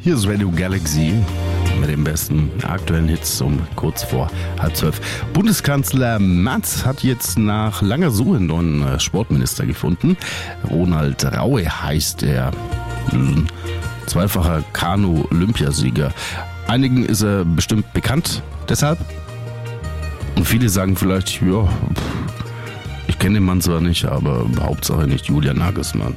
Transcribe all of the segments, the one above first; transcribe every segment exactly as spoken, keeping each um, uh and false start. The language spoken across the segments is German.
Hier ist Radio Galaxy mit den besten aktuellen Hits um kurz vor halb zwölf. Bundeskanzler Merz hat jetzt nach langer Suche einen neuen Sportminister gefunden. Ronald Raue heißt er. Zweifacher Kanu-Olympiasieger. Einigen ist er bestimmt bekannt deshalb. Und viele sagen vielleicht, ja, ich kenne den Mann zwar nicht, aber Hauptsache nicht Julian Nagelsmann.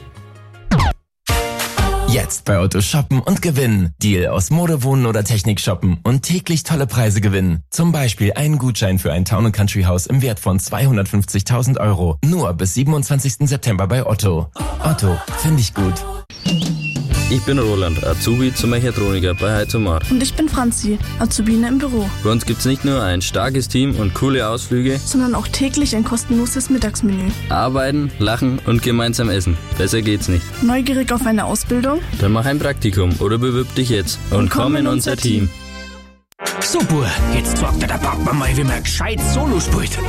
Jetzt bei Otto shoppen und gewinnen. Deal aus Mode, Wohnen oder Technik shoppen und täglich tolle Preise gewinnen. Zum Beispiel einen Gutschein für ein Town and Country Haus im Wert von zweihundertfünfzigtausend Euro. Nur bis siebenundzwanzigsten September bei Otto. Otto, finde ich gut. Ich bin Roland, Azubi zum Mechatroniker bei Heizomar. Und ich bin Franzi, Azubine im Büro. Bei uns gibt's nicht nur ein starkes Team und coole Ausflüge, sondern auch täglich ein kostenloses Mittagsmenü. Arbeiten, lachen und gemeinsam essen. Besser geht's nicht. Neugierig auf eine Ausbildung? Dann mach ein Praktikum oder bewirb dich jetzt und, und komm in unser Team. So, Bur, jetzt sorgt der Papa mal, wie man gescheit Solo spielt.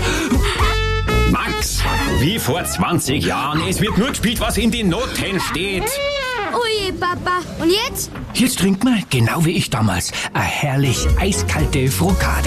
Max, wie vor zwanzig Jahren. Es wird nur gespielt, was in den Noten steht. Ui, Papa. Und jetzt? Jetzt trinkt man, genau wie ich damals, eine herrlich eiskalte Frukade.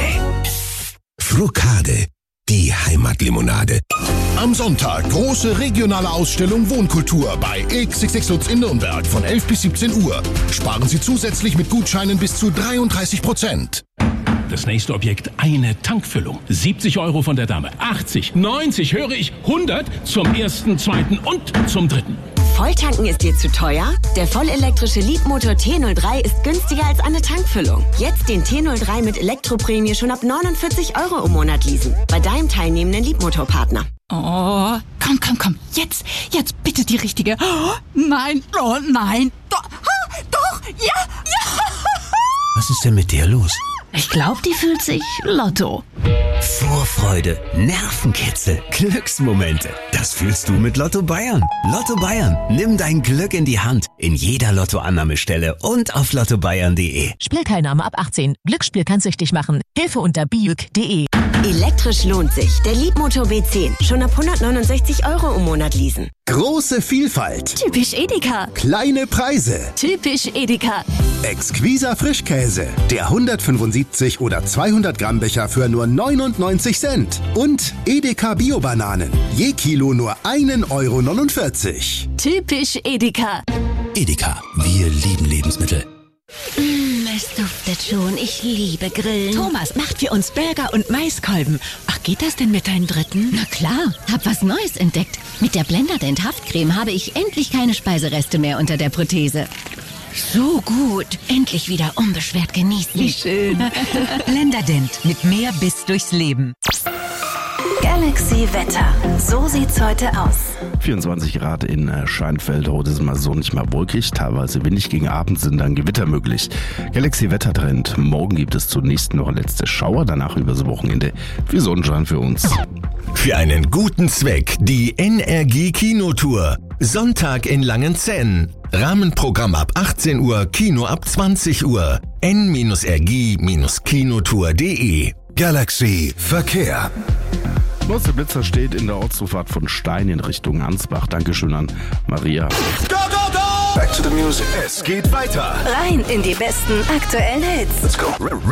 Frukade, die Heimatlimonade. Am Sonntag große regionale Ausstellung Wohnkultur bei X X X Lutz in Nürnberg von elf bis siebzehn Uhr. Sparen Sie zusätzlich mit Gutscheinen bis zu dreiunddreißig Prozent. Das nächste Objekt, eine Tankfüllung. siebzig Euro von der Dame. achtzig, neunzig, höre ich, hundert zum ersten, zweiten und zum dritten. Volltanken ist dir zu teuer? Der vollelektrische Leapmotor T null drei ist günstiger als eine Tankfüllung. Jetzt den T null drei mit Elektroprämie schon ab neunundvierzig Euro im Monat leasen. Bei deinem teilnehmenden Leapmotor-Partner. Oh, komm, komm, komm. Jetzt, jetzt bitte die richtige. Oh, nein, oh nein. Doch, oh, doch, ja, ja. Was ist denn mit dir los? Ich glaube, die fühlt sich Lotto. Vorfreude, Nervenkitzel, Glücksmomente. Das fühlst du mit Lotto Bayern. Lotto Bayern, nimm dein Glück in die Hand. In jeder Lottoannahmestelle und auf lotto bayern punkt de. Spielteilnahme ab achtzehn. Glücksspiel kann süchtig machen. Hilfe unter biüg punkt de. Elektrisch lohnt sich. Der Leapmotor B zehn. Schon ab hundertneunundsechzig Euro im Monat leasen. Große Vielfalt. Typisch Edeka. Kleine Preise. Typisch Edeka. Exquiser Frischkäse. Der hundertfünfundsiebzig oder zweihundert Gramm Becher für nur neunundneunzig Cent. Und Edeka Bio-Bananen. Je Kilo nur ein Euro neunundvierzig. Typisch Edeka. Edeka. Wir lieben Lebensmittel. Mm, es duftet schon. Ich liebe Grillen. Thomas macht für uns Burger und Maiskolben. Ach, geht das denn mit deinem dritten? Na klar, hab was Neues entdeckt. Mit der Blenderdent Haftcreme habe ich endlich keine Speisereste mehr unter der Prothese. So gut. Endlich wieder unbeschwert genießen. Wie schön. Blenderdent mit mehr Biss durchs Leben. Galaxy Wetter. So sieht's heute aus. vierundzwanzig Grad in Scheinfeld. Heute ist mal so nicht mal wolkig. Teilweise windig, gegen Abend sind dann Gewitter möglich. Galaxy Wettertrend. Morgen gibt es zunächst noch letzte Schauer. Danach übers Wochenende viel Sonnenschein für uns. Für einen guten Zweck die N R G Kinotour. Sonntag in Langenzenn. Rahmenprogramm ab achtzehn Uhr, Kino ab zwanzig Uhr. n r g kinotour punkt de. Galaxy Verkehr. Der Blitzer steht in der Ortszuffahrt von Stein in Richtung Ansbach. Dankeschön an Maria. Go, go, go! Back to the music. Es geht weiter. Rein in die besten aktuellen Hits. Let's go.